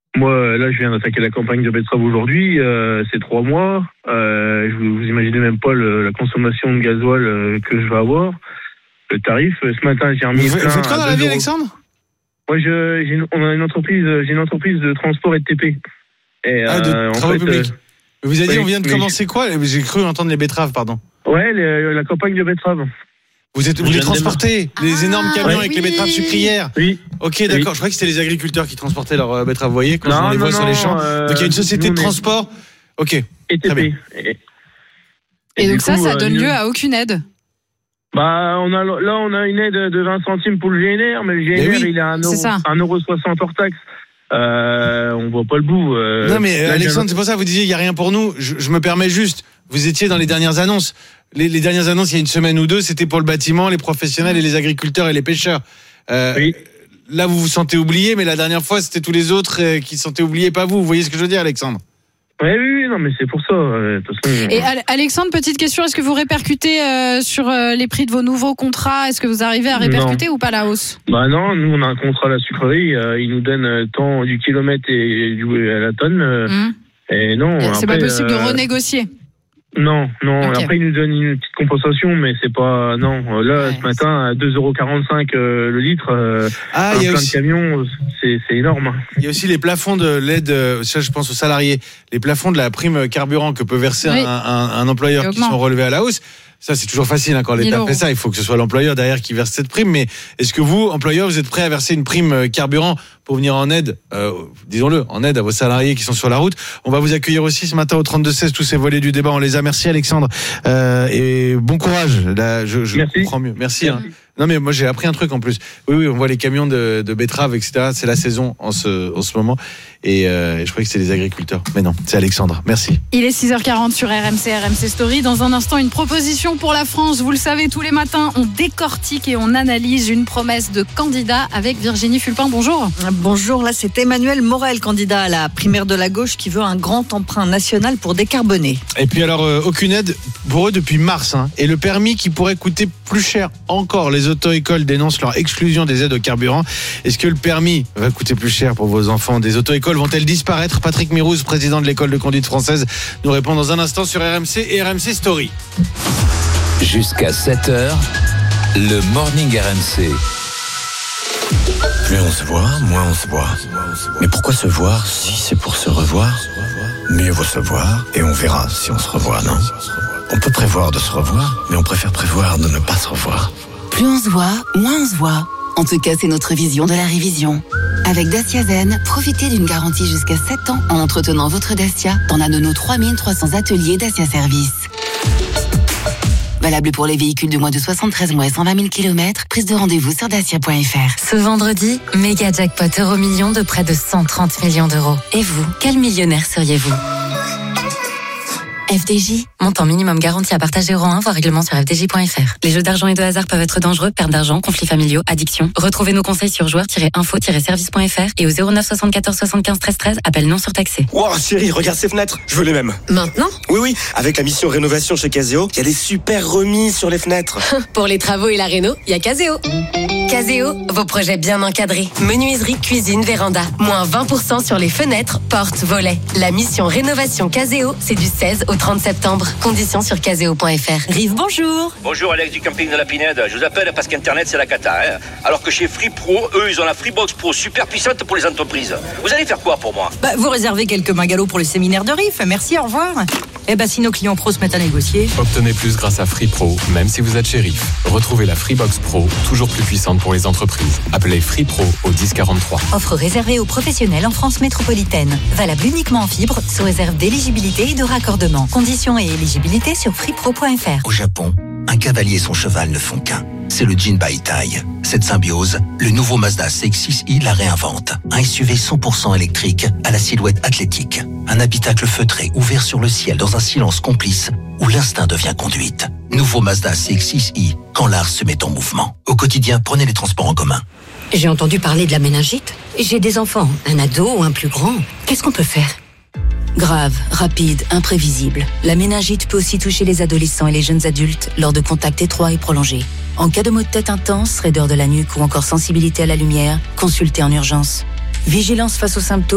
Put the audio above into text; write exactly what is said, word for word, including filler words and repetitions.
Moi, là, je viens d'attaquer la campagne de betterave aujourd'hui. Euh, c'est trois mois. Euh, vous, vous imaginez même pas le, la consommation de gasoil euh, que je vais avoir. Le tarif. Ce matin, j'ai remis. Vous, vous faites quoi dans la vie, Alexandre? Moi, je, j'ai une, on a une entreprise, j'ai une entreprise de transport et de T P. Et, ah, de euh, travaux en fait, publics. Euh, vous avez dit, oui, on vient de commencer quoi? J'ai cru entendre les betteraves, pardon. Ouais, les, la campagne de betterave. Vous êtes, vous les transportez, les énormes Ah, camions oui. avec les betteraves sucrières. Oui. Ok, d'accord. Oui. Je croyais que c'était les agriculteurs qui transportaient leurs euh, betteraves, vous voyez, quand non, on les non, voit non, sur les champs. euh, donc il y a une société nous, de transport. Ok. Et T P. Très bien. Et, Et, et donc du ça, coup, ça euh, donne nous- lieu à aucune aide. Bah, on a, là, on a une aide de vingt centimes pour le G N R, mais le G N R, Mais oui, il est à un c'est ça. euro soixante hors taxe. Euh, on voit pas le bout. Euh, Non mais là, Alexandre, c'est pour ça que vous disiez il y a rien pour nous. Je, je me permets juste. Vous étiez dans les dernières annonces. Les, les dernières annonces, il y a une semaine ou deux, c'était pour le bâtiment, les professionnels et les agriculteurs et les pêcheurs. Euh, Oui. Là, vous vous sentez oublié, mais la dernière fois, c'était tous les autres euh, qui se sentaient oubliés, pas vous. Vous voyez ce que je veux dire, Alexandre? Oui, oui, oui, non, mais c'est pour ça. euh, de toute façon, Et Al- Alexandre, petite question, est-ce que vous répercutez euh, sur euh, les prix de vos nouveaux contrats? Est-ce que vous arrivez à répercuter ou pas la hausse? Bah non, nous on a un contrat à la sucrerie, euh, ils nous donnent euh, tant du kilomètre et du à la tonne. euh, Mmh. Et non. C'est pas après, possible euh, de renégocier. Non, non. Ok. Après ils nous donnent une petite compensation, mais c'est pas. Non. Euh, Là, Ouais, ce matin, à deux euros quarante-cinq euh, le litre, euh, Ah, un il y a plein aussi, de camions, c'est c'est énorme. il y a aussi les plafonds de l'aide. euh, Ça, je pense aux salariés. Les plafonds de la prime carburant que peut verser Oui. un, un, un employeur Et qui augmente. sont relevés à la hausse. Ça, c'est toujours facile hein, quand mille l'État euros. fait ça. Il faut que ce soit l'employeur derrière qui verse cette prime. Mais est-ce que vous, employeur, vous êtes prêt à verser une prime euh, carburant pour venir en aide, euh, disons-le, en aide à vos salariés qui sont sur la route? On va vous accueillir aussi ce matin au trente-deux seize. Tous ces volets du débat, on les a. Merci Alexandre. Euh, et bon courage. Là, je, je Merci. comprends mieux. Merci. Hein. Non mais moi j'ai appris un truc en plus. Oui oui, on voit les camions de, de betteraves, et cetera. C'est la saison en ce, en ce moment. Et euh, je croyais que c'était les agriculteurs. Mais non, c'est Alexandre. Merci. Il est six heures quarante sur R M C, R M C Story. Dans un instant, une proposition pour la France. Vous le savez, tous les matins, on décortique et on analyse une promesse de candidat avec Virginie Fulpin. Bonjour. Bonjour, là c'est Emmanuel Morel, candidat à la primaire de la gauche, qui veut un grand emprunt national pour décarboner. Et puis alors euh, aucune aide pour eux depuis mars. Hein. Et le permis qui pourrait coûter plus cher encore. Les auto-écoles dénoncent leur exclusion des aides au carburant. Est-ce que le permis va coûter plus cher pour vos enfants? Des auto-écoles vont-elles disparaître? Patrick Mirouz, président de l'école de conduite française, nous répond dans un instant sur R M C et R M C Story. Jusqu'à sept heures, le Morning R M C. Plus on se voit, moins on se voit. Mais pourquoi se voir si c'est pour se revoir? Mieux vaut se voir et on verra si on se revoit, non? On peut prévoir de se revoir, mais on préfère prévoir de ne pas se revoir. Plus on se voit, moins on se voit. En tout cas, c'est notre vision de la révision. Avec Dacia Zen, profitez d'une garantie jusqu'à sept ans en entretenant votre Dacia dans un de nos trois mille trois cents ateliers Dacia Service. Valable pour les véhicules de moins de soixante-treize mois et cent vingt mille kilomètres. Prise de rendez-vous sur dacia point f r. Ce vendredi, méga jackpot euro million de près de cent trente millions d'euros. Et vous, quel millionnaire seriez-vous? F D J, montant minimum garanti à partager euro un, voire règlement sur f d j point f r. Les jeux d'argent et de hasard peuvent être dangereux, perte d'argent, conflits familiaux, addiction. Retrouvez nos conseils sur joueurs tiret info tiret service point f r et au zéro neuf soixante-quatorze soixante-quinze treize treize, appel non surtaxé. Wow, chérie, regarde ces fenêtres, je veux les mêmes. Maintenant? Oui, oui, avec la mission rénovation chez Caseo, il y a des super remises sur les fenêtres. Pour les travaux et la réno, il y a Caseo. Caseo, vos projets bien encadrés. Menuiserie, cuisine, véranda. Moins vingt pour cent sur les fenêtres, portes, volets. La mission rénovation Caseo, c'est du seize au trente septembre. Conditions sur caseo point f r. Rive, bonjour. Bonjour Alex du camping de la Pinède. Je vous appelle parce qu'Internet c'est la cata. Hein. Alors que chez Free Pro, eux ils ont la Freebox Pro super puissante pour les entreprises. Vous allez faire quoi pour moi? Bah, vous réservez quelques magalots pour le séminaire de R I F. Merci, au revoir. Eh ben, si nos clients pros se mettent à négocier. Obtenez plus grâce à Free Pro, même si vous êtes chez R I F. Retrouvez la Freebox Pro, toujours plus puissante pour les entreprises. Appelez Free Pro au dix quarante-trois. Offre réservée aux professionnels en France métropolitaine. Valable uniquement en fibre, sous réserve d'éligibilité et de raccordement. Conditions et éligibilité sur freepro point f r. Au Japon, un cavalier et son cheval ne font qu'un. C'est le Jinbaitai. Cette symbiose, le nouveau Mazda C X six i la réinvente. Un S U V cent pour cent électrique à la silhouette athlétique. Un habitacle feutré ouvert sur le ciel dans un silence complice où l'instinct devient conduite. Nouveau Mazda C X six i, quand l'art se met en mouvement. Au quotidien, prenez les transports en commun. J'ai entendu parler de la méningite. J'ai des enfants, un ado ou un plus grand. Qu'est-ce qu'on peut faire? Grave, rapide, imprévisible. La méningite peut aussi toucher les adolescents et les jeunes adultes lors de contacts étroits et prolongés. En cas de maux de tête intense, raideur de la nuque ou encore sensibilité à la lumière, consultez en urgence. Vigilance face aux symptômes